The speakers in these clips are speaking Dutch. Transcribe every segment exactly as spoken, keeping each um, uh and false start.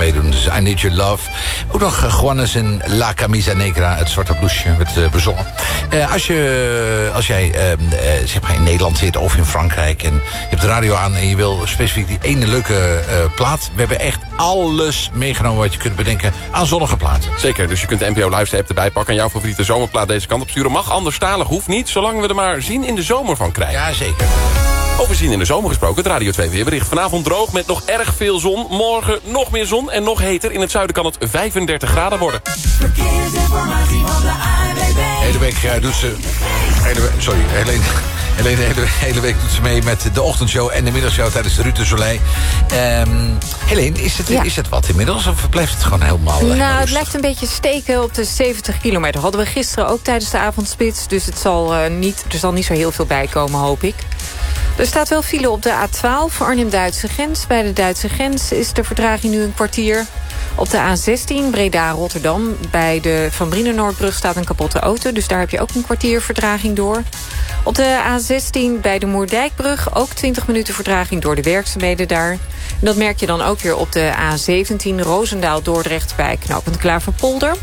meedoen. Dus I Need Your Love. Ook nog uh, Juanes en La Camisa Negra, het zwarte blouseje, werd uh, bezongen. Uh, als, je, als jij uh, uh, zeg maar in Nederland zit of in Frankrijk en je hebt de radio aan en je wil specifiek die ene leuke uh, plaat. We hebben echt alles meegenomen wat je kunt bedenken aan zonnige platen. Zeker, dus je kunt de N P O Luister app erbij pakken en jouw favoriete zomerplaat deze kant op sturen. Mag anderstalig, hoeft niet, zolang we er maar zien in de zomer van krijgen. Ja, zeker. Over zien in de zomer gesproken, het Radio twee weerbericht. Vanavond droog met nog erg veel zon. Morgen nog meer zon en nog heter. In het zuiden kan het vijfendertig graden worden. Verkeersinformatie van de A N W B. Hele week uh, doet ze... Hele week, sorry, Helene... Helene, de hele, hele week doet ze mee met de ochtendshow en de middagshow tijdens de Ruud de Soleil. Um, Helene, is het, ja. is het wat inmiddels of blijft het gewoon helemaal... Nou, helemaal het blijft een beetje steken op de zeventig kilometer. Hadden we gisteren ook tijdens de avondspits. Dus het zal, uh, niet, er zal niet zo heel veel bij komen, hoop ik. Er staat wel file op de A twaalf, Arnhem-Duitse grens. Bij de Duitse grens is de vertraging nu een kwartier. Op de A zestien, Breda-Rotterdam. Bij de Van Brienenoordbrug staat een kapotte auto. Dus daar heb je ook een kwartier vertraging door. Op de A zestien bij de Moerdijkbrug ook twintig minuten vertraging door de werkzaamheden daar. En dat merk je dan ook weer op de A zeventien, Roosendaal-Dordrecht bij knooppunt Klaverpolder.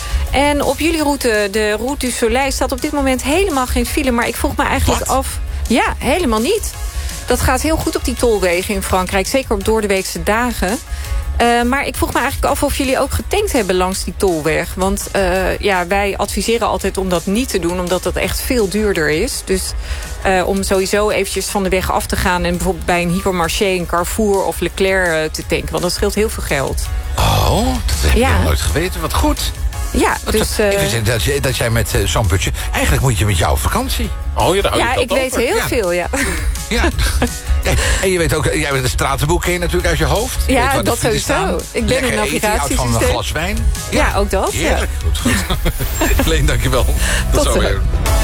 En op jullie route, de Route du Soleil, staat op dit moment helemaal geen file. Maar ik vroeg me eigenlijk Wat? af... Ja, helemaal niet. Dat gaat heel goed op die tolwegen in Frankrijk. Zeker op doordeweekse dagen. Uh, maar ik vroeg me eigenlijk af of jullie ook getankt hebben langs die tolweg. Want uh, ja, wij adviseren altijd om dat niet te doen, omdat dat echt veel duurder is. Dus uh, om sowieso eventjes van de weg af te gaan en bijvoorbeeld bij een hypermarché, een Carrefour of Leclerc uh, te tanken. Want dat scheelt heel veel geld. Oh, dat heb ik Ja. nog nooit geweten. Wat goed. Ja, Wat dus... ik Uh, vind dat, je, dat jij met uh, zo'n budget... Eigenlijk moet je met jouw vakantie. Oh, ja, daar hou je ja, het ik over. weet heel Ja. veel, ja. Ja. Ja, en je weet ook, jij weet het stratenboek ken je natuurlijk uit je hoofd. Je Ja, weet waar de dat files sowieso. staan. Ik ben een Lekker eten, je houdt van een navigatiesysteem. glas wijn. Ja, ook dat, ja. Heerlijk. Goed, goed. Leen, dankjewel. Tot Tot zo zo. weer.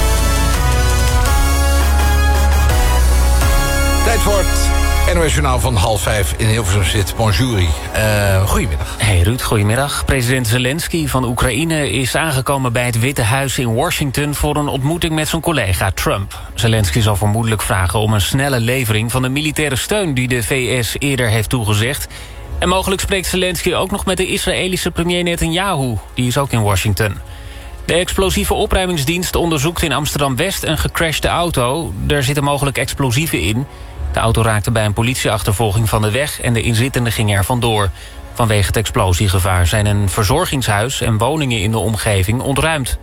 Tijd voor het N O S Journaal van half vijf in Hilversum zit. Bonjour. Uh, goedemiddag. Hey Ruud, goedemiddag. President Zelensky van Oekraïne is aangekomen bij het Witte Huis in Washington voor een ontmoeting met zijn collega Trump. Zelensky zal vermoedelijk vragen om een snelle levering van de militaire steun die de V S eerder heeft toegezegd. En mogelijk spreekt Zelensky ook nog met de Israëlische premier Netanyahu. Die is ook in Washington. De explosieve opruimingsdienst onderzoekt in Amsterdam-West een gecrashte auto. Er zitten mogelijk explosieven in. De auto raakte bij een politieachtervolging van de weg en de inzittenden ging er vandoor. Vanwege het explosiegevaar zijn een verzorgingshuis en woningen in de omgeving ontruimd.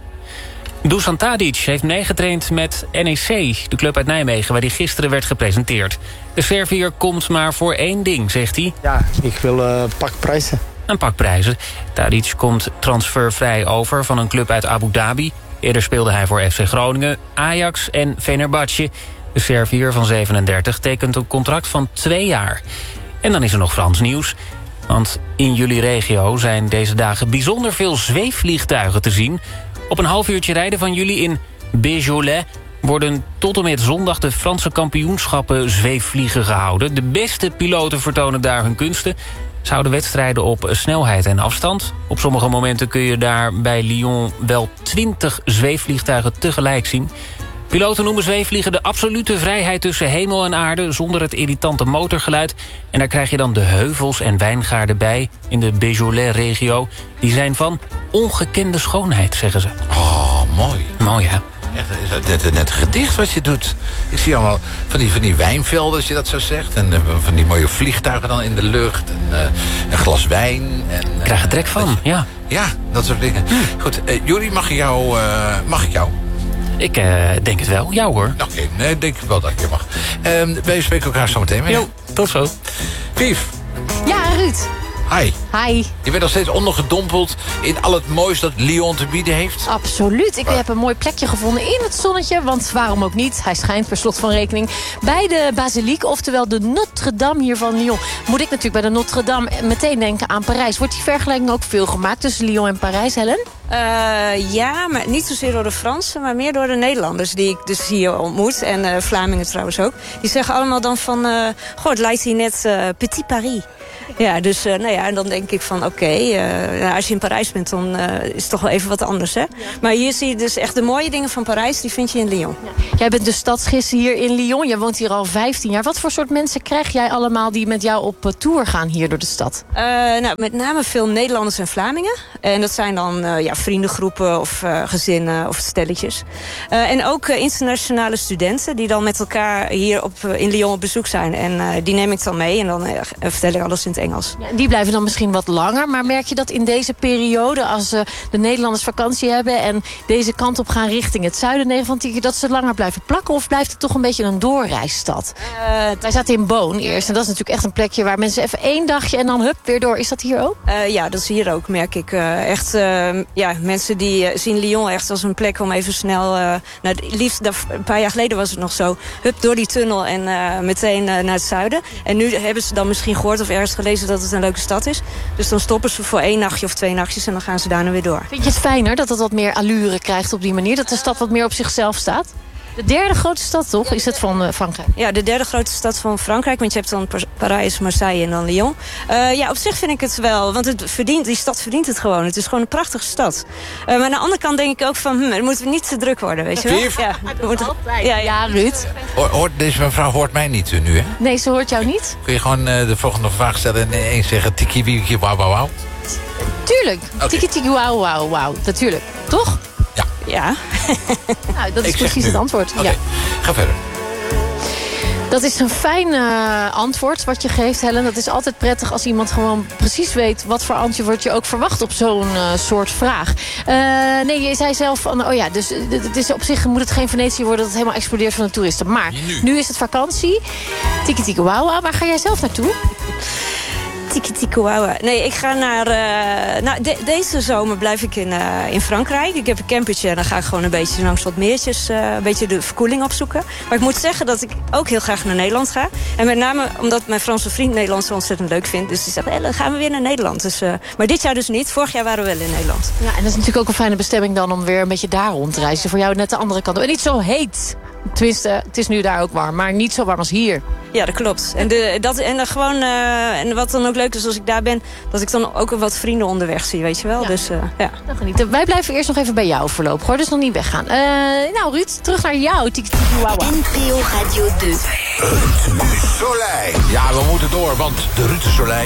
Dusan Tadic heeft meegetraind met N E C, de club uit Nijmegen, waar hij gisteren werd gepresenteerd. De Serviër komt maar voor één ding, zegt hij. Ja, ik wil uh, pak prijzen. Een pak prijzen. Tadic komt transfervrij over van een club uit Abu Dhabi. Eerder speelde hij voor F C Groningen, Ajax en Fenerbahce. De Serviër van zevenendertig tekent een contract van twee jaar. En dan is er nog Frans nieuws. Want in jullie regio zijn deze dagen bijzonder veel zweefvliegtuigen te zien. Op een half uurtje rijden van jullie in Béjolais worden tot en met zondag de Franse kampioenschappen zweefvliegen gehouden. De beste piloten vertonen daar hun kunsten. Ze houden wedstrijden op snelheid en afstand. Op sommige momenten kun je daar bij Lyon wel twintig zweefvliegtuigen tegelijk zien. Piloten noemen zweefvliegen de absolute vrijheid tussen hemel en aarde, zonder het irritante motorgeluid. En daar krijg je dan de heuvels en wijngaarden bij in de Béjolais-regio. Die zijn van ongekende schoonheid, zeggen ze. Oh, mooi. Mooi, hè? Echt, net, net, net een gedicht wat je doet. Ik zie allemaal van die, van die wijnvelden, als je dat zo zegt. En uh, van die mooie vliegtuigen dan in de lucht. En uh, een glas wijn. En, uh, Ik krijg er trek van, je, ja. Ja, dat soort dingen. Hm. Goed, uh, Juri, mag ik jou... Uh, mag ik jou? Ik uh, denk het wel. Jou, hoor. Oké, okay, nee, ik denk wel dat ik je mag. Uh, wij spreken elkaar zo meteen weer. Jo, tot zo. Pief. Ja, Ruud. Hi. Hi. Je bent nog steeds ondergedompeld in al het moois dat Lyon te bieden heeft? Absoluut. Ik heb een mooi plekje gevonden in het zonnetje. Want waarom ook niet? Hij schijnt per slot van rekening bij de Basiliek. Oftewel de Notre-Dame hier van Lyon. Moet ik natuurlijk bij de Notre-Dame meteen denken aan Parijs. Wordt die vergelijking ook veel gemaakt tussen Lyon en Parijs, Helen? Uh, ja, maar niet zozeer door de Fransen, maar meer door de Nederlanders die ik dus hier ontmoet. En uh, Vlamingen trouwens ook. Die zeggen allemaal dan van, uh, goh, het lijkt hier net uh, Petit Paris. Ja, dus uh, nou ja, en dan denk ik van oké, okay, uh, nou, als je in Parijs bent, dan uh, is het toch wel even wat anders, hè? Ja. Maar hier zie je dus echt de mooie dingen van Parijs, die vind je in Lyon. Ja. Jij bent de stadsgids hier in Lyon, jij woont hier al vijftien jaar. Wat voor soort mensen krijg jij allemaal die met jou op tour gaan hier door de stad? Uh, nou, met name veel Nederlanders en Vlamingen. En dat zijn dan uh, ja, vriendengroepen of uh, gezinnen of stelletjes. Uh, en ook uh, internationale studenten die dan met elkaar hier op, uh, in Lyon op bezoek zijn. En uh, die neem ik dan mee en dan uh, vertel ik alles in het Engels. Ja, die blijven dan misschien wat langer. Maar merk je dat in deze periode, als uh, de Nederlanders vakantie hebben en deze kant op gaan richting het zuiden, negen van tien keer, dat ze langer blijven plakken? Of blijft het toch een beetje een doorreisstad? Uh, Wij zaten in Boon eerst. En dat is natuurlijk echt een plekje waar mensen even één dagje en dan hup, weer door. Is dat hier ook? Uh, ja, dat is hier ook, merk ik. Uh, echt, uh, ja, mensen die uh, zien Lyon echt als een plek om even snel, uh, nou, liefst, een paar jaar geleden was het nog zo, hup, door die tunnel en uh, meteen uh, naar het zuiden. En nu hebben ze dan misschien gehoord of ergens gelezen dat het een leuke stad is. Dus dan stoppen ze voor één nachtje of twee nachtjes en dan gaan ze daarna weer door. Vind je het fijner dat het wat meer allure krijgt op die manier? Dat de stad wat meer op zichzelf staat? De derde grootste stad, toch? Is het van uh, Frankrijk? Ja, de derde grootste stad van Frankrijk. Want je hebt dan Parijs, Marseille en dan Lyon. Uh, ja, op zich vind ik het wel. Want het verdient, die stad verdient het gewoon. Het is gewoon een prachtige stad. Uh, maar aan de andere kant denk ik ook van, hm, het moet niet te druk worden, weet je wel? Vief? Ja, moet, ja, ja, Ruud. Hoort, hoort, deze mevrouw hoort mij niet uh, nu, hè? Nee, ze hoort jou niet. Kun je gewoon uh, de volgende vraag stellen en eens zeggen tiki wiki wauw wauw wauw? Tuurlijk. Okay. Tiki tiki wauw wauw wauw. Natuurlijk. Toch? Ja. Ja. Nou, dat is ik precies het antwoord. Okay. Ja. Ga verder. Dat is een fijn uh, antwoord wat je geeft, Helen. Dat is altijd prettig als iemand gewoon precies weet wat voor antwoord je ook verwacht op zo'n uh, soort vraag. Uh, nee, je zei zelf van, oh ja, dus het is op zich moet het geen Venetië worden dat het helemaal explodeert van de toeristen. Maar nu, nu is het vakantie. Tiki tiki wauw. Waar ga jij zelf naartoe? Tiki tiki wauw. Nee, ik ga naar... Uh, nou, de, deze zomer blijf ik in, uh, in Frankrijk. Ik heb een campertje en dan ga ik gewoon een beetje langs wat meertjes... Uh, een beetje de verkoeling opzoeken. Maar ik moet zeggen dat ik ook heel graag naar Nederland ga. En met name omdat mijn Franse vriend Nederland zo ontzettend leuk vindt. Dus die zegt, hey, dan gaan we weer naar Nederland. Dus, uh, maar dit jaar dus niet. Vorig jaar waren we wel in Nederland. Ja, en dat is natuurlijk ook een fijne bestemming dan om weer een beetje daar rond te reizen. Voor jou net de andere kant. En niet zo heet. Tenminste, het is nu daar ook warm, maar niet zo warm als hier. Ja, dat klopt. En, de, dat, en, dan gewoon, uh, en wat dan ook leuk is als ik daar ben... dat ik dan ook wat vrienden onderweg zie, weet je wel. Ja. Dus, uh, ja. Dat genieten. Wij blijven eerst nog even bij jou voorlopig, hoor. Dus nog niet weggaan. Uh, nou, Ruud, terug naar jou. Tiki tiki wauw. N P O Radio deux. Ruud Soleil. Ja, we moeten door, want de Ruud Soleil